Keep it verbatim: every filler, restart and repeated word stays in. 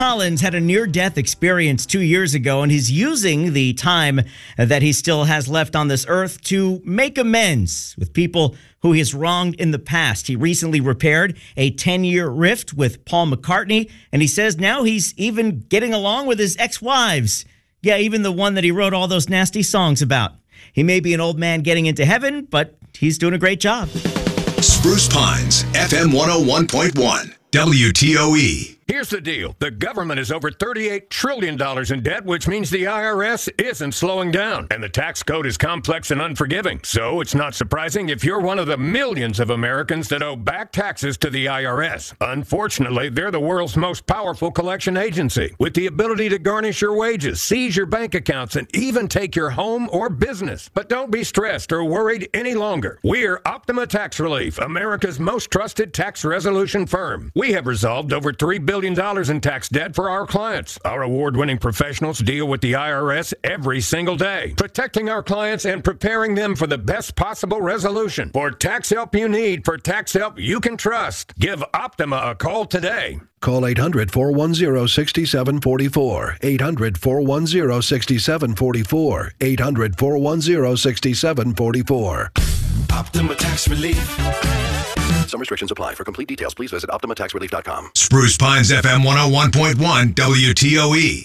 Collins had a near-death experience two years ago, and he's using the time that he still has left on this earth to make amends with people who he has wronged in the past. He recently repaired a ten-year rift with Paul McCartney, and he says now he's even getting along with his ex-wives. Yeah, even the one that he wrote all those nasty songs about. He may be an old man getting into heaven, but he's doing a great job. Spruce Pines, F M one oh one point one, W T O E. Here's the deal. The government is over thirty-eight trillion dollars in debt, which means the I R S isn't slowing down. And the tax code is complex and unforgiving. So it's not surprising if you're one of the millions of Americans that owe back taxes to the I R S. Unfortunately, they're the world's most powerful collection agency, with the ability to garnish your wages, seize your bank accounts, and even take your home or business. But don't be stressed or worried any longer. We're Optima Tax Relief, America's most trusted tax resolution firm. We have resolved over three billion dollars in tax debt for our clients. Our award-winning professionals deal with the I R S every single day, protecting our clients and preparing them for the best possible resolution. For tax help you need, for tax help you can trust, give Optima a call today. Call eight hundred, four one zero, six seven four four. eight hundred, four one zero, six seven four four. eight hundred, four one zero, six seven four four. Optima Tax Relief. Some restrictions apply. For complete details, please visit optima tax relief dot com. Spruce Pines, F M one oh one point one, W T O E.